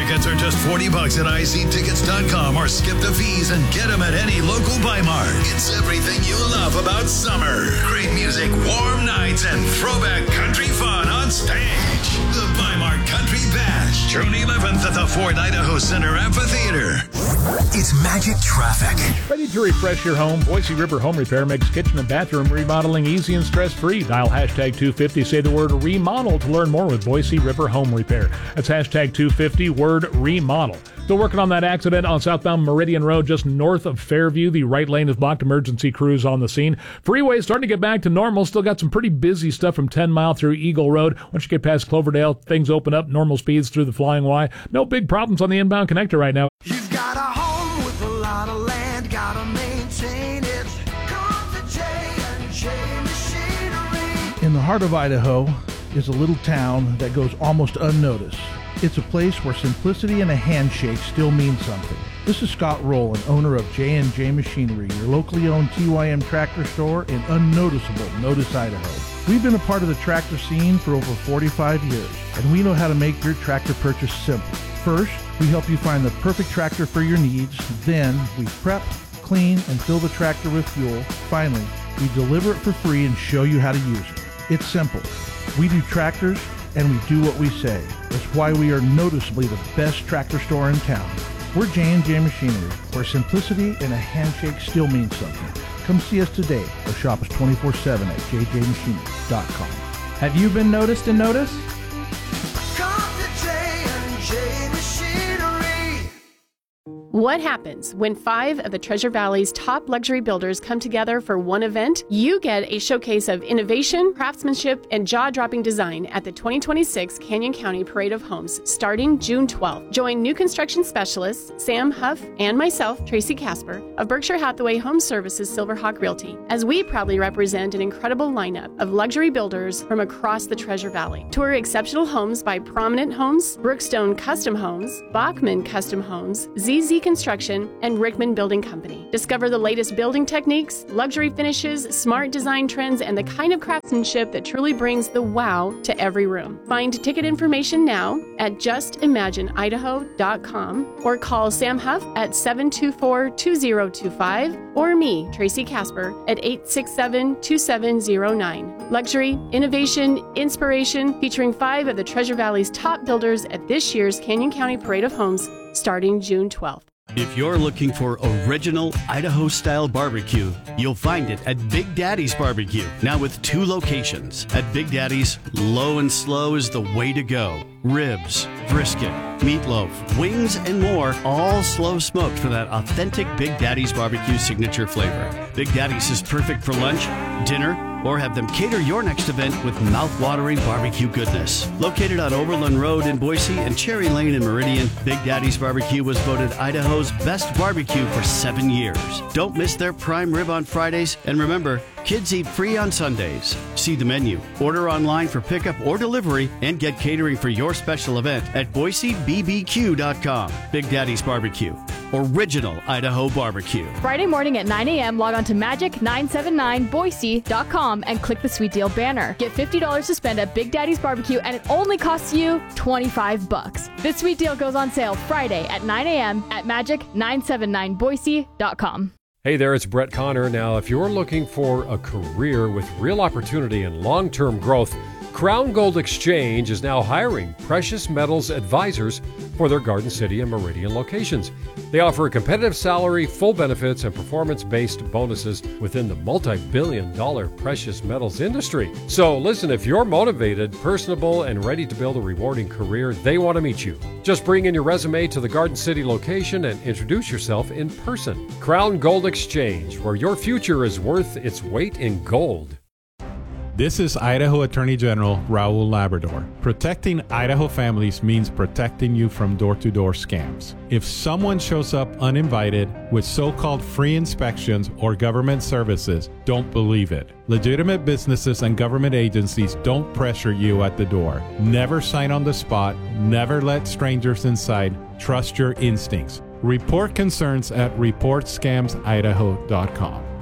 Tickets are just $40 at ictickets.com or skip the fees and get them at any local Bi-Mart. It's everything you love about summer. Great music, warm nights, and throwback country fun on stage. The Bi-Mart Country Bash, June 11th at the Ford Idaho Center Amphitheater. It's Magic Traffic. Ready to refresh your home? Boise River Home Repair makes kitchen and bathroom remodeling easy and stress-free. Dial hashtag 250, say the word remodel to learn more with Boise River Home Repair. That's hashtag 250, word remodel. Still working on that accident on southbound Meridian Road just north of Fairview. The right lane is blocked. Emergency crews on the scene. Freeway starting to get back to normal. Still got some pretty busy stuff from 10 Mile through Eagle Road. Once you get past Cloverdale, things open up. Normal speeds through the Flying Y. No big problems on the inbound connector right now. You've got a home with a lot of land, gotta maintain it. Come to J&J Machinery. In the heart of Idaho is a little town that goes almost unnoticed. It's a place where simplicity and a handshake still mean something. This is Scott Rowland, owner of J&J Machinery, your locally owned TYM tractor store in unnoticeable Notice, Idaho. We've been a part of the tractor scene for over 45 years, and we know how to make your tractor purchase simple. First, we help you find the perfect tractor for your needs. Then, we prep, clean, and fill the tractor with fuel. Finally, we deliver it for free and show you how to use it. It's simple. We do tractors, and we do what we say. It's why we are noticeably the best tractor store in town. We're J&J Machinery, where simplicity and a handshake still means something. Come see us today or shop us 24/7 at jjmachinery.com. Have you been noticed and noticed? Come to J&J Machinery. What happens when 5 of the Treasure Valley's top luxury builders come together for one event? You get a showcase of innovation, craftsmanship, and jaw-dropping design at the 2026 Canyon County Parade of Homes starting June 12th. Join new construction specialists Sam Huff and myself, Tracy Casper, of Berkshire Hathaway Home Services Silverhawk Realty, as we proudly represent an incredible lineup of luxury builders from across the Treasure Valley. Tour exceptional homes by Prominent Homes, Brookstone Custom Homes, Bachman Custom Homes, ZZ Construction, and Rickman Building Company. Discover the latest building techniques, luxury finishes, smart design trends, and the kind of craftsmanship that truly brings the wow to every room. Find ticket information now at justimagineidaho.com or call Sam Huff at 724-2025 or me, Tracy Casper, at 867-2709. Luxury, innovation, inspiration, featuring 5 of the Treasure Valley's top builders at this year's Canyon County Parade of Homes starting June 12th. If you're looking for original Idaho-style barbecue, you'll find it at Big Daddy's Barbecue, now with 2 locations. At Big Daddy's, low and slow is the way to go. Ribs, brisket, meatloaf, wings, and more, all slow smoked for that authentic Big Daddy's Barbecue signature flavor. Big Daddy's is perfect for lunch, dinner, or have them cater your next event with mouth-watering barbecue goodness. Located on Overland Road in Boise and Cherry Lane in Meridian, Big Daddy's Barbecue was voted Idaho's best barbecue for 7 years. Don't miss their prime rib on Fridays, and remember, kids eat free on Sundays. See the menu, order online for pickup or delivery, and get catering for your special event at BoiseBBQ.com. Big Daddy's Barbecue, original Idaho barbecue. Friday morning at 9 a.m., log on to Magic979Boise.com and click the Sweet Deal banner. Get $50 to spend at Big Daddy's Barbecue, and it only costs you $25. This sweet deal goes on sale Friday at 9 a.m. at Magic979Boise.com. Hey there, it's Brett Connor. Now, if you're looking for a career with real opportunity and long-term growth, Crown Gold Exchange is now hiring precious metals advisors for their Garden City and Meridian locations. They offer a competitive salary, full benefits, and performance-based bonuses within the multi-billion-dollar precious metals industry. So listen, if you're motivated, personable, and ready to build a rewarding career, they want to meet you. Just bring in your resume to the Garden City location and introduce yourself in person. Crown Gold Exchange, where your future is worth its weight in gold. This is Idaho Attorney General Raul Labrador. Protecting Idaho families means protecting you from door-to-door scams. If someone shows up uninvited with so-called free inspections or government services, don't believe it. Legitimate businesses and government agencies don't pressure you at the door. Never sign on the spot. Never let strangers inside. Trust your instincts. Report concerns at reportscamsidaho.com.